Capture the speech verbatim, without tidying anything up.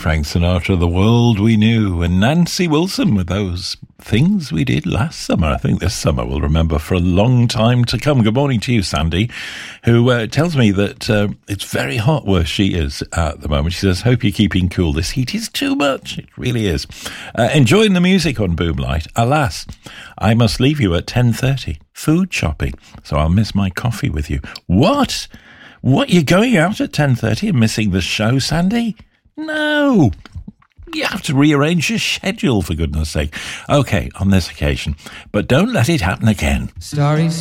Frank Sinatra, The World We Knew, and Nancy Wilson with those things we did last summer. I think this summer we'll remember for a long time to come. Good morning to you, Sandy, who uh, tells me that uh, it's very hot where she is at the moment. She says, hope you're keeping cool. This heat is too much. It really is. Uh, enjoying the music on Boomlight. Alas, I must leave you at ten thirty. Food shopping. So I'll miss my coffee with you. What? What, you're going out at ten thirty and missing the show, Sandy? No. You have to rearrange your schedule, for goodness sake. Okay, on this occasion. But don't let it happen again. Starry